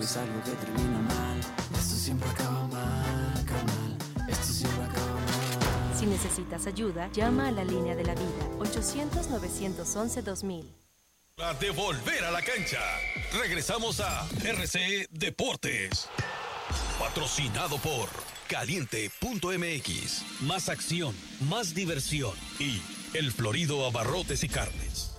es algo que termina mal. Esto siempre acaba mal, carnal. Esto siempre acaba mal. Si necesitas ayuda, llama a la línea de la vida, 800-911-2000. De volver a la cancha. Regresamos a RCE Deportes. Patrocinado por Caliente.mx. Más acción, más diversión y El Florido Abarrotes y Carnes.